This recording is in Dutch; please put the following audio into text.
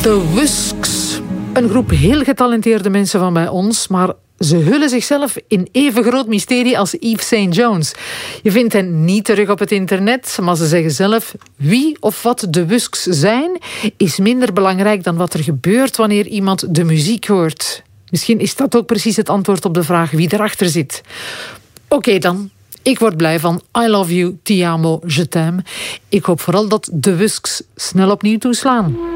The Wusks. Een groep heel getalenteerde mensen van bij ons, maar ze hullen zichzelf in even groot mysterie als Yves St. Jones. Je vindt hen niet terug op het internet, maar ze zeggen zelf: wie of wat de Wusks zijn, is minder belangrijk dan wat er gebeurt wanneer iemand de muziek hoort. Misschien is dat ook precies het antwoord op de vraag wie erachter zit. Oké dan. Ik word blij van I love you, ti amo, je t'aime. Ik hoop vooral dat de Wusks snel opnieuw toeslaan.